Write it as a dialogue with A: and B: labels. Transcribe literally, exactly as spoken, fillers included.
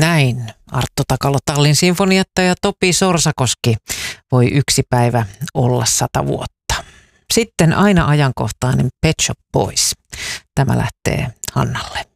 A: Näin Arttu Takalo, Tallin sinfonietta ja Topi Sorsakoski, voi yksi päivä olla sata vuotta. Sitten aina ajankohtainen Pet Shop Boys. Tämä lähtee Hannalle.